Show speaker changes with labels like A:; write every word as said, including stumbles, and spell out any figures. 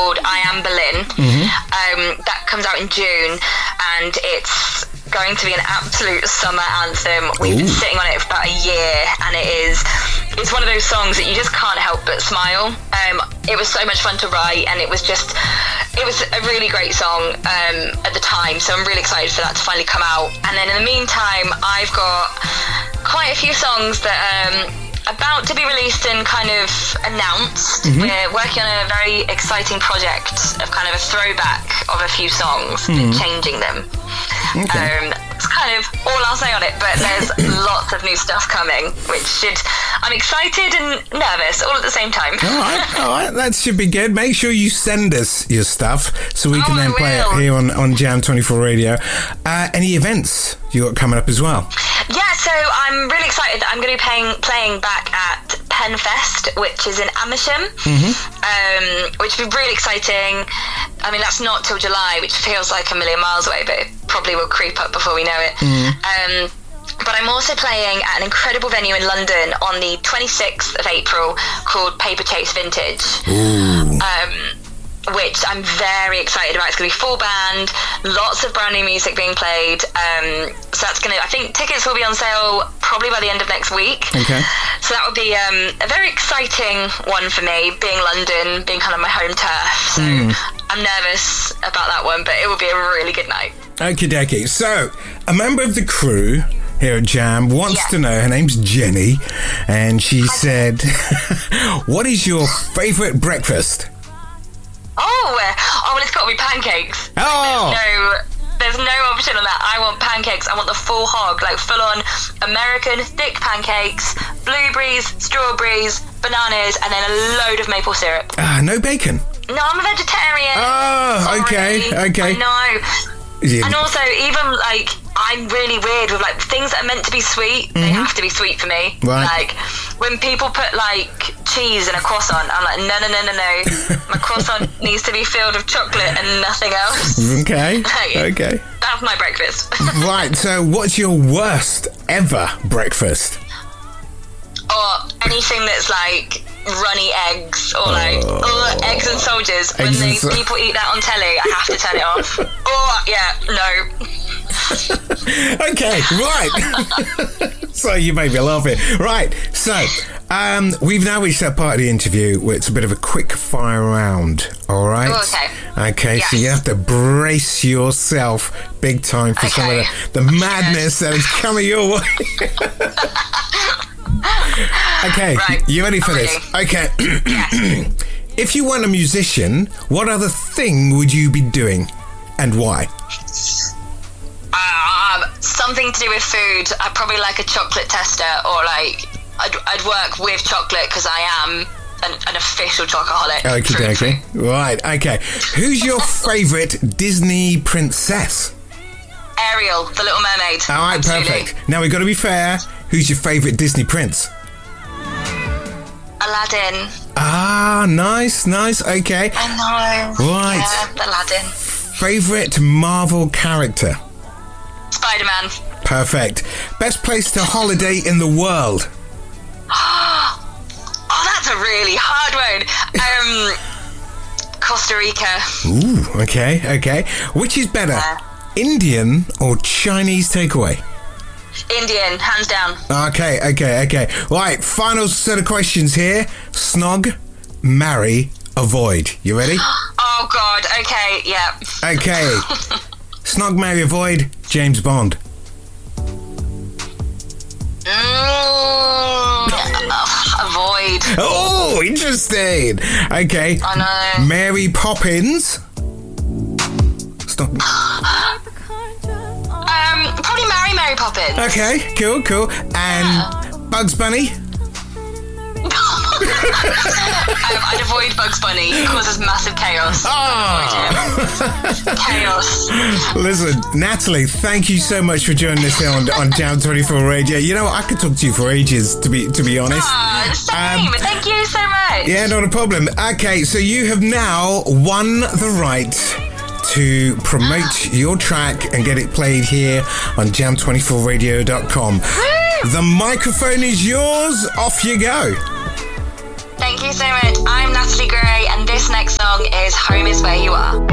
A: called I Am Berlin. Mm-hmm. Um, that comes out in June, and it's going to be an absolute summer anthem. We've Ooh. been sitting on it for about a year, and it is it's one of those songs that you just can't help but smile. Um, it was so much fun to write, and it was just it was a really great song um, at the time, so I'm really excited for that to finally come out. And then in the meantime, I've got quite a few songs that um about to be released and kind of announced. Mm-hmm. We're working on a very exciting project of kind of a throwback of a few songs, mm. changing them. Okay. Um, it's kind of all I'll say on it, but there's lots of new stuff coming, which should, I'm excited and nervous all at the same time.
B: All right, all right, that should be good. Make sure you send us your stuff so we can
A: oh,
B: then play it here on, on Jam twenty-four Radio. Uh, any events you got coming up as well?
A: Yeah, so I'm really excited that I'm going to be playing, playing back at Penfest, which is in Amersham, mm-hmm. um, which will be really exciting. I mean, that's not till July, which feels like a million miles away, but it probably will creep up before we know it. Mm. Um, but I'm also playing at an incredible venue in London on the twenty-sixth of April called Paper Chase Vintage. Ooh. Um, which I'm very excited about. It's going to be full band, lots of brand new music being played. Um, so that's going to, I think tickets will be on sale probably by the end of next week. Okay. So that would be um, a very exciting one for me, being London, being kind of my home turf. So mm. I'm nervous about that one, but it will be a really good night.
B: Okie dokie. So a member of the crew here at Jam wants yeah. to know, her name's Jenny, and she Hi. said, what is your favourite breakfast?
A: Oh, uh, oh, well, it's got to be pancakes.
B: Oh.
A: There's no, there's no option on that. I want pancakes. I want the full hog, like full-on American thick pancakes, blueberries, strawberries, bananas, and then a load of maple syrup.
B: Ah, uh, no bacon?
A: No, I'm a vegetarian.
B: Oh, okay,
A: Sorry.
B: okay.
A: I know. Yeah. And also, even, like, I'm really weird with, like, things that are meant to be sweet, mm-hmm. they have to be sweet for me.
B: Right.
A: Like, when people put, like, cheese in a croissant, I'm like, no, no, no, no, no. My croissant needs to be filled with chocolate and nothing else.
B: Okay,
A: like,
B: okay.
A: That's my breakfast.
B: Right, so what's your worst ever breakfast?
A: Or anything that's, like, runny eggs, or like oh. oh, eggs and soldiers. When
B: eggs
A: they,
B: so-
A: people eat that on telly, I have to turn it off. Oh, yeah, no.
B: Okay, right. So you made me laugh it. Right, so um, we've now reached that part of the interview where it's a bit of a quick fire round. All right.
A: Oh, okay.
B: Okay,
A: yes.
B: so you have to brace yourself big time for okay. some of the, the madness that is coming your way. Okay,
A: right.
B: you ready for
A: I'm
B: this?
A: Ready.
B: Okay.
A: Yes.
B: If you weren't a musician, what other thing would you be doing, and why?
A: Um, something to do with food. I'd probably like a chocolate tester, or like I'd, I'd work with chocolate because I am an, an official chocoholic.
B: Okay, okay. Right. Okay. Who's your favourite Disney princess?
A: Ariel, the Little Mermaid.
B: All right, Absolutely. Perfect. Now we've got to be fair. Who's your favourite Disney prince?
A: Aladdin.
B: Ah, nice, nice. Okay.
A: I know.
B: Right.
A: Yeah, Aladdin.
B: Favourite Marvel character?
A: Spider-Man.
B: Perfect. Best place to holiday in the world?
A: Oh, that's a really hard one. Um, Costa Rica.
B: Ooh, okay, okay. Which is better, yeah. Indian or Chinese takeaway?
A: Indian, hands down.
B: Okay, okay, okay. Right, final set of questions here. Snog, marry, avoid. You ready?
A: Oh, God. Okay, yeah.
B: Okay. Snog, marry, avoid, James Bond.
A: Mm, avoid.
B: Oh, interesting. Okay.
A: I know.
B: Mary Poppins. Stop.
A: Um, probably marry Mary Poppins.
B: Okay, cool, cool. And yeah. Bugs Bunny?
A: um, I'd avoid Bugs Bunny. It causes massive chaos.
B: Oh.
A: Chaos.
B: Listen, Natalie, thank you so much for joining us here on, on Jam twenty-four Radio. You know, I could talk to you for ages, to be to be honest.
A: Oh, same. Um, thank you so much.
B: Yeah, not a problem. Okay, so you have now won the right to promote your track and get it played here on jam twenty-four radio dot com. The microphone is yours. Off you go.
A: Thank you so much. I'm Natalie Gray, and this next song is home is where you are.